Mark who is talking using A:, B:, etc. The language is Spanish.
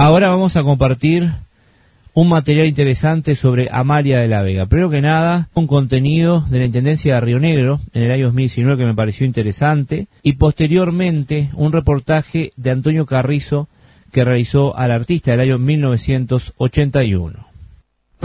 A: Ahora vamos a compartir un material interesante sobre Amalia de la Vega. Primero que nada, un contenido de la Intendencia de Río Negro en el año 2019 que me pareció interesante, y posteriormente un reportaje de Antonio Carrizo que realizó al artista del año 1981.